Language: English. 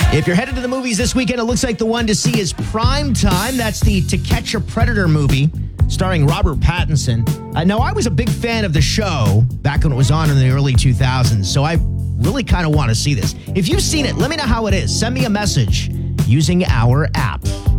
If you're headed to the movies this weekend, it looks like the one to see is Prime Time. That's the To Catch a Predator movie starring Robert Pattinson. Now, I was a big fan of the show back when it was on in the early 2000s, so I really kind of want to see this. If you've seen it, let me know how it is. Send me a message using our app.